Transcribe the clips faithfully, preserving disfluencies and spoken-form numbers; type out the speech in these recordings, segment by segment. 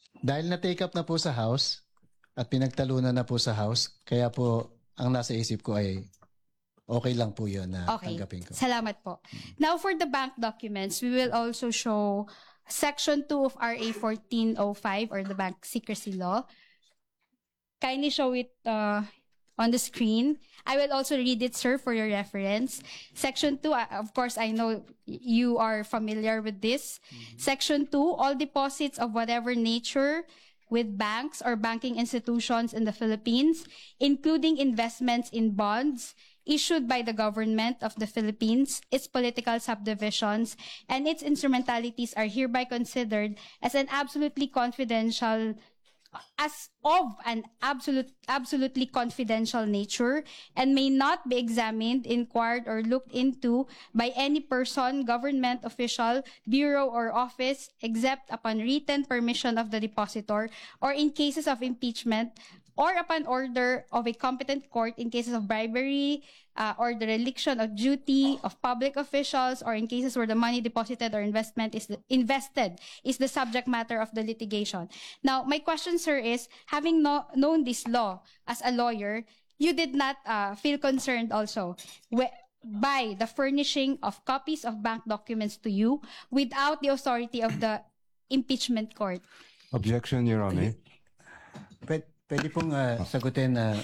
Dahil na-take up na po sa House at pinagtalunan na po sa House, kaya po ang nasa isip ko ay okay lang po yun na Okay. tanggapin ko. Salamat po. Now, for the bank documents, we will also show Section two of R A fourteen oh five or the Bank Secrecy Law. Kindly show it uh, on the screen. I will also read it, sir, for your reference. Section two, uh, of course, I know you are familiar with this. Mm-hmm. Section two, all deposits of whatever nature with banks or banking institutions in the Philippines, including investments in bonds issued by the government of the Philippines, its political subdivisions, and its instrumentalities are hereby considered as an absolutely confidential as of an absolute, absolutely confidential nature and may not be examined, inquired, or looked into by any person, government official, bureau, or office, except upon written permission of the depositor, or in cases of impeachment, or upon order of a competent court in cases of bribery, uh, or the reliction of duty of public officials, or in cases where the money deposited or investment is the, invested is the subject matter of the litigation. Now, my question, sir, is having no, known this law as a lawyer, you did not uh, feel concerned also wh- by the furnishing of copies of bank documents to you without the authority of the impeachment court? Objection, Your Honor. Pwede, pwede pong uh, sagutin na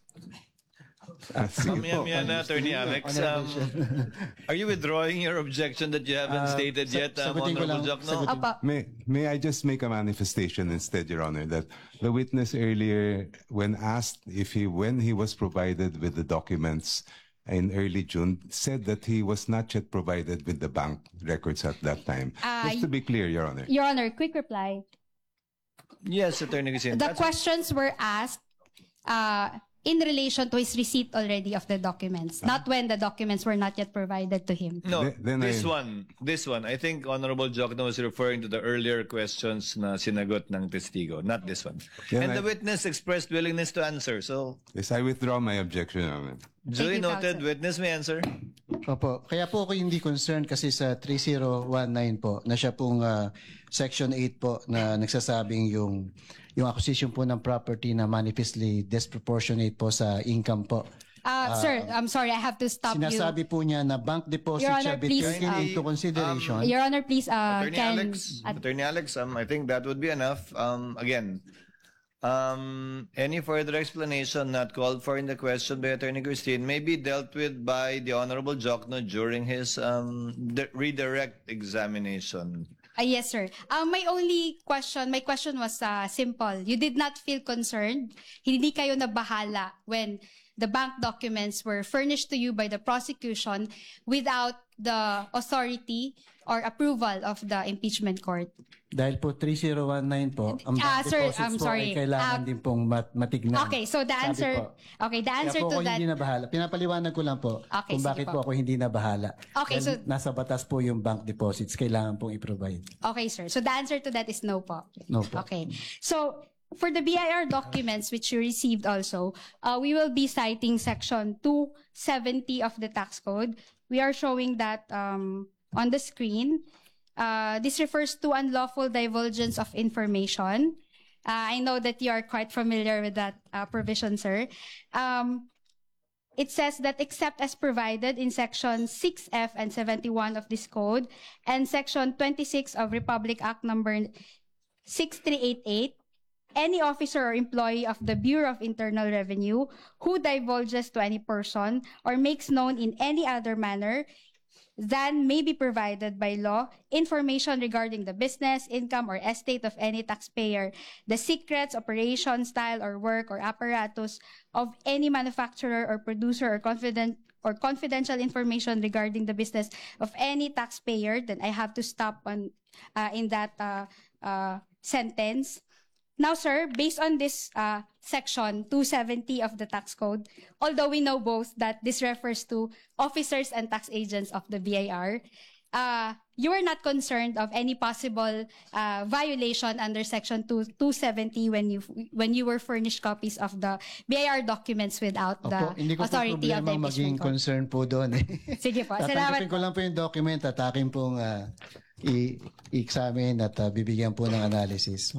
Ah, sige po. Mamaya-maya na, Attorney Alex. Um, are you withdrawing your objection that you haven't Uh, stated sa- yet, um, sagutin ko Honorable lang, Jokno? sagutin. Apa. May, may I just make a manifestation instead, Your Honor, that the witness earlier, when asked if he, when he was provided with the documents in early June, said that he was not yet provided with the bank records at that time. Uh, Just to be clear, Your Honor. Your Honor, quick reply. Yes, Attorney Cristina. The That's- questions were asked uh, in relation to his receipt already of the documents, not when the documents were not yet provided to him. No, Then- then this I- one, this one, I think Honorable Jokno was referring to the earlier questions na sinagot ng testigo, not this one. Then and I- the witness expressed willingness to answer. So, Yes, I withdraw my objection, Your Honor. duly you, noted, Counsel. witness may answer. Opo. Kaya po ako hindi concerned kasi sa thirty nineteen po na siya pong uh, Section eight po na nagsasabing yung yung acquisition po ng property na manifestly disproportionate po sa income po. Uh, sir, I'm sorry, I have to stop Sinasabi po niya na bank deposit Your siya Honor, be please, taken um, into consideration. you. Your Honor, please, uh, Attorney can... Alex, at- Attorney Alex, um, I think that would be enough. Um, again, um, any further explanation not called for in the question by Attorney Christine may be dealt with by the Honorable Jokno during his um, de- redirect examination. Uh, yes, sir. Uh, my only question, my question was uh, simple. You did not feel concerned? Hindi kayo nabahala when the bank documents were furnished to you by the prosecution without the authority or approval of the impeachment court? Dahil po thirty nineteen po, ang Ah, bank sir, deposits I'm po sorry. ay kailangan Ah, din pong mat- matignan. Okay, so the Sabi answer, po. okay, the answer Kaya po to ako that, hindi nabahala. Pinapaliwanag ko lang po Okay, kung sige bakit po. po. ako hindi nabahala. Okay, Dahil so- nasa batas po yung bank deposits, kailangan pong i-provide. okay, sir. So the answer to that is no po. No po. Okay. So for the B I R documents which you received also, uh, we will be citing section two seventy of the tax code. We are showing that um, on the screen. Uh, this refers to unlawful divulgence of information. Uh, I know that you are quite familiar with that uh, provision, sir. Um, It says that except as provided in section six F and seventy-one of this code and section twenty-six of Republic Act number six three eight eight, any officer or employee of the Bureau of Internal Revenue who divulges to any person or makes known in any other manner than may be provided by law information regarding the business, income, or estate of any taxpayer, the secrets, operation, style, or work, or apparatus of any manufacturer or producer, or confident or confidential information regarding the business of any taxpayer, then I have to stop on uh, in that uh, uh, sentence. Now, sir, based on this uh, section two seventy of the tax code, although we know both that this refers to officers and tax agents of the B I R, uh, you were not concerned of any possible uh, violation under section two seventy when you when you were furnished copies of the B I R documents without the Opo, hindi ko po authority of the problema maging impeachment court. concern po doon. Eh. Sige po. Tatanggapin Salamat ko lang po yung document at akin pong uh, i- i-examine at uh, bibigyan po ng analysis.